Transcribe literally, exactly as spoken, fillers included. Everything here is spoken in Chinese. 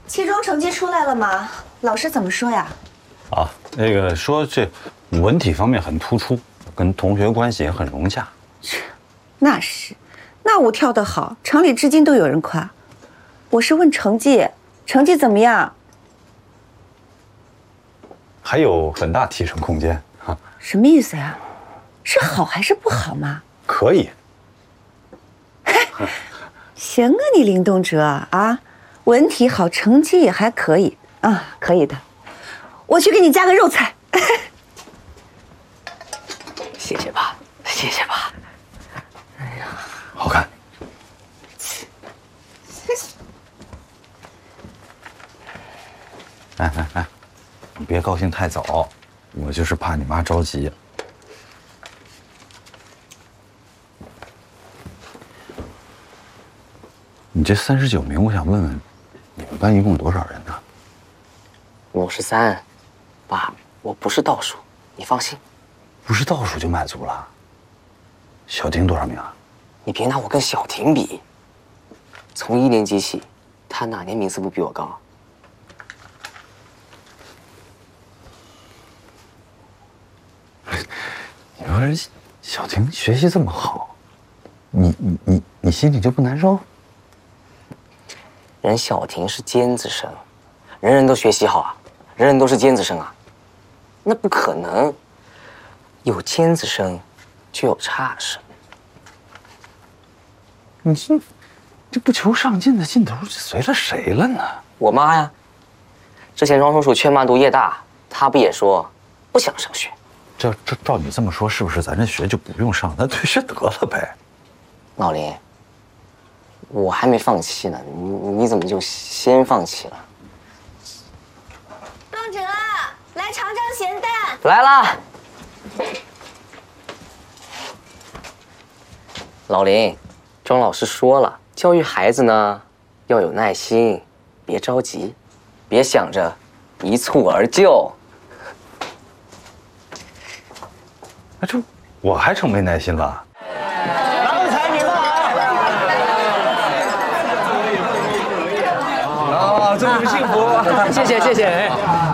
期中成绩出来了吗？老师怎么说呀？ 啊，那个说这文体方面很突出，跟同学关系也很融洽。 那是，那我跳得好，厂里至今都有人夸。我是问成绩，成绩怎么样？ 还有很大提升空间啊。 什么意思呀？是好还是不好吗？ 可以。 行啊，你林东哲啊，文体好，成绩也还可以啊，可以的。我去给你加个肉菜。 谢谢爸，谢谢爸。 哎呀，好看。哎哎哎，你别高兴太早，我就是怕你妈着急。你这三十九名，我想问问，你们班一共有多少人呢？ 五十三，爸，我不是倒数，你放心。 不是倒数就满足了。小婷多少名啊？ 你别拿我跟小婷比。从一年级起，她哪年名次不比我高？ 你说人小婷学习这么好，你你你你心里就不难受？ 人小婷是尖子生，人人都学习好啊，人人都是尖子生啊，那不可能。有尖子生，就有差生。 你这这不求上进的劲头，随了谁了呢？ 我妈呀，之前庄叔叔劝妈读夜大，她不也说不想上学？ 这这照你这么说，是不是咱这学就不用上，咱退学得了呗？ 老林，我还没放弃呢，你你怎么就先放弃了？ 东哲，来尝尝咸蛋。 来啦！老林，庄老师说了，教育孩子呢要有耐心，别着急，别想着一蹴而就。 那这我还成没耐心了。 郎才女貌啊！啊，祝你们幸福！ 谢谢谢谢。